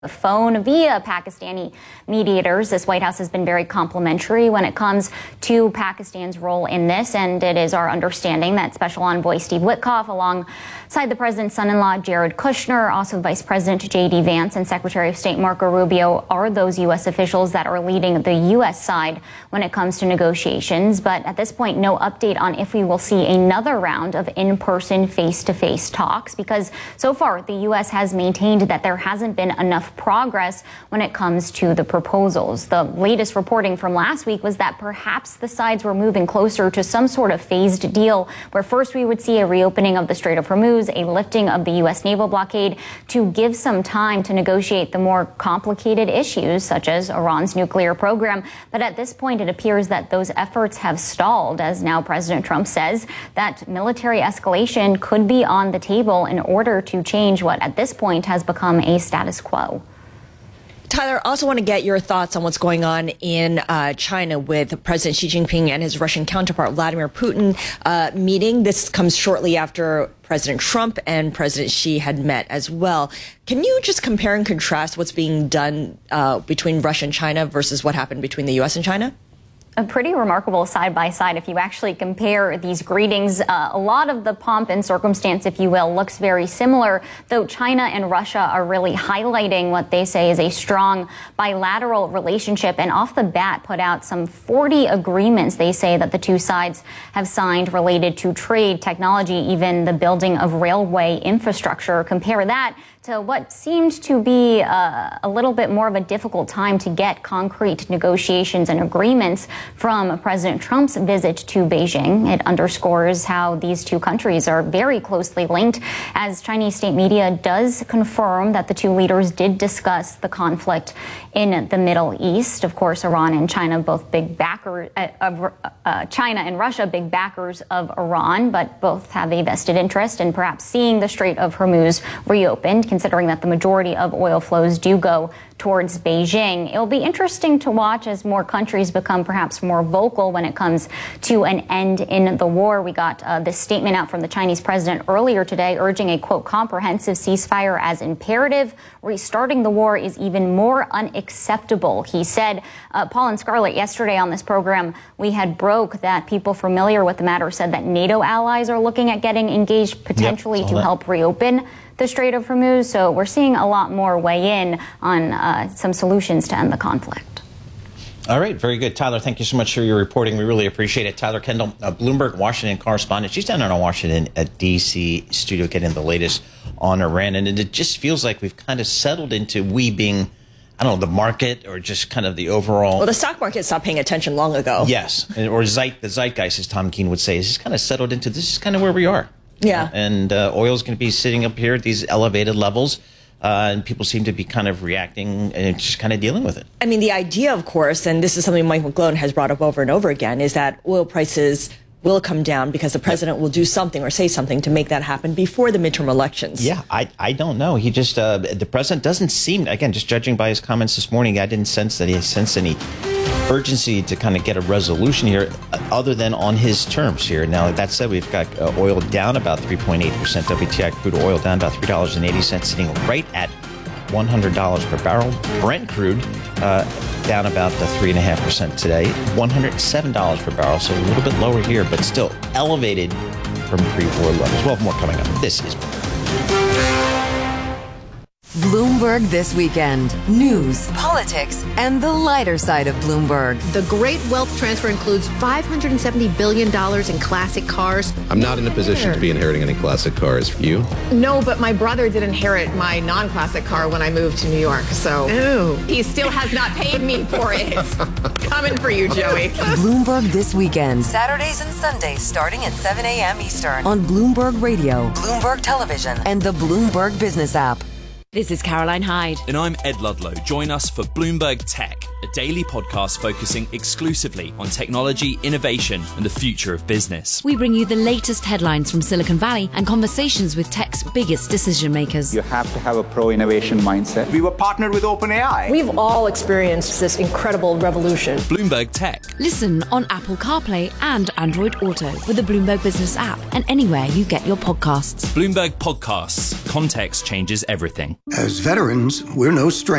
phone via Pakistani mediators. This White House has been very complimentary when it comes to Pakistan's role in this, and it is our understanding that Special Envoy Steve Witkoff, alongside the president's son-in-law Jared Kushner, also Vice President J.D. Vance and Secretary of State Marco Rubio, are those U.S. officials that are leading the U.S. side when it comes to negotiations. But at this point, no update on if we will see another round of in-person, face-to-face talks, because so far the U.S. has maintained that there hasn't been enough progress when it comes to the proposals. The latest reporting from last week was that perhaps the sides were moving closer to some sort of phased deal, where first we would see a reopening of the Strait of Hormuz, a lifting of the U.S. naval blockade, to give some time to negotiate the more complicated issues, such as Iran's nuclear program. But at this point, it appears that those efforts have stalled, as now President Trump says that military escalation could be on the table in order to change what at this point has become a status quo. Tyler, I also want to get your thoughts on what's going on in China with President Xi Jinping and his Russian counterpart Vladimir Putin meeting. This comes shortly after President Trump and President Xi had met as well. Can you just compare and contrast what's being done between Russia and China versus what happened between the U.S. and China? A pretty remarkable side-by-side if you actually compare these greetings. A lot of the pomp and circumstance, if you will, looks very similar, though China and Russia are really highlighting what they say is a strong bilateral relationship, and off the bat put out some 40 agreements they say that the two sides have signed related to trade, technology, even the building of railway infrastructure. Compare that to what seemed to be a little bit more of a difficult time to get concrete negotiations and agreements from President Trump's visit to Beijing. It underscores how these two countries are very closely linked, as Chinese state media does confirm that the two leaders did discuss the conflict in the Middle East. Of course, Iran and China, both big backers of China and Russia, big backers of Iran, but both have a vested interest in perhaps seeing the Strait of Hormuz reopened, considering that the majority of oil flows do go towards Beijing. It'll be interesting to watch as more countries become perhaps more vocal when it comes to an end in the war. We got this statement out from the Chinese president earlier today, urging a, quote, comprehensive ceasefire as imperative. Restarting the war is even more unacceptable, he said. Paul and Scarlett, yesterday on this program, we had broke that people familiar with the matter said that NATO allies are looking at getting engaged potentially to help reopen the Strait of Hormuz. So we're seeing a lot more weigh in on some solutions to end the conflict. All right, very good. Tyler, thank you so much for your reporting. We really appreciate it. Tyler Kendall, Bloomberg Washington correspondent. She's down in our Washington D.C. studio getting the latest on Iran. And it just feels like we've kind of settled into we being, I don't know, the market or just kind of the overall. Well, the stock market stopped paying attention long ago. Yes, or the zeitgeist, as Tom Keene would say, is just kind of settled into this is kind of where we are. Yeah. And oil is going to be sitting up here at these elevated levels. And people seem to be kind of reacting and just kind of dealing with it. I mean, the idea, of course, and this is something Mike McGlone has brought up over and over again, is that oil prices will come down because the president will do something or say something to make that happen before the midterm elections. Yeah, I don't know. He just, the president doesn't seem, again, just judging by his comments this morning, I didn't sense that he sensed any urgency to kind of get a resolution here other than on his terms here. Now, that said, we've got oil down about 3.8%, WTI crude oil down about $3.80, sitting right at $100 per barrel. Brent crude down about 3.5% today, $107 per barrel, so a little bit lower here, but still elevated from pre-war levels. We'll have more coming up. This is Bloomberg This Weekend. News, politics, and the lighter side of Bloomberg. The great wealth transfer includes $570 billion in classic cars. I'm not in a position to be inheriting any classic cars. You? No, but my brother did inherit my non-classic car when I moved to New York, so he still has not paid me for it. Coming for you, Joey. Bloomberg This Weekend. Saturdays and Sundays starting at 7 a.m. Eastern. On Bloomberg Radio, Bloomberg Television, and the Bloomberg Business app. This is Caroline Hyde. And I'm Ed Ludlow. Join us for Bloomberg Tech, a daily podcast focusing exclusively on technology, innovation, and the future of business. We bring you the latest headlines from Silicon Valley and conversations with tech's biggest decision makers. You have to have a pro-innovation mindset. We were partnered with OpenAI. We've all experienced this incredible revolution. Bloomberg Tech. Listen on Apple CarPlay and Android Auto with the Bloomberg Business app and anywhere you get your podcasts. Bloomberg Podcasts. Context changes everything. As veterans, we're no strangers